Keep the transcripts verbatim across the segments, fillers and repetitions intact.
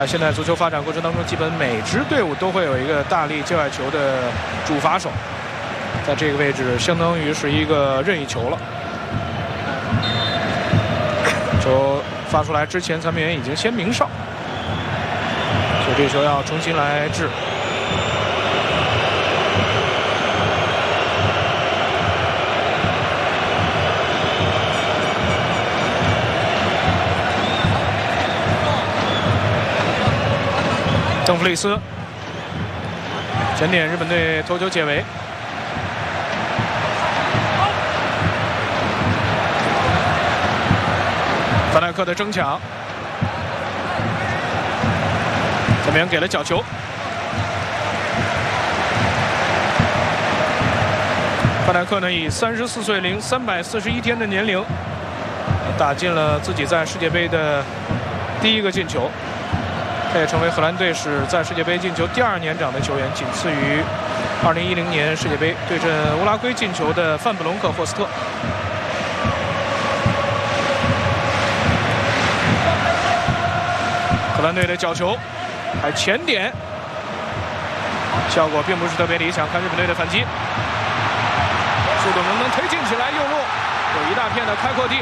现在足球发展过程当中，基本每支队伍都会有一个大力界外球的主罚手，在这个位置相当于是一个任意球了。球发出来之前，裁判员已经先鸣哨，所以这球要重新来治。 邓弗里斯前点，日本队头球解围。范戴克的争抢，裁判员给了角球。范戴克呢，以三十四岁零三百四十一天的年龄，打进了自己在世界杯的第一个进球。 他也成为荷兰队史在世界杯进球第二年长的球员，仅次于二零一零年世界杯对阵乌拉圭进球的范布隆克·霍斯特。荷兰队的角球，还前点，效果并不是特别理想。看日本队的反击，速度能不能推进起来？右路有一大片的开阔地。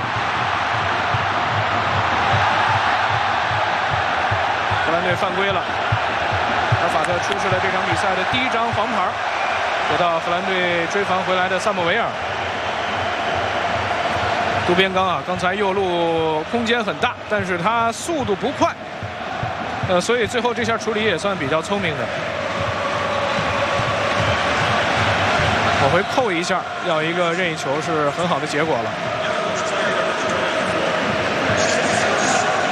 荷兰队犯规了，阿尔法特出示了这场比赛的第一张黄牌，得到荷兰队追防回来的萨莫维尔。渡边刚啊，刚才右路空间很大，但是他速度不快，呃，所以最后这下处理也算比较聪明的。往回扣一下，要一个任意球是很好的结果了。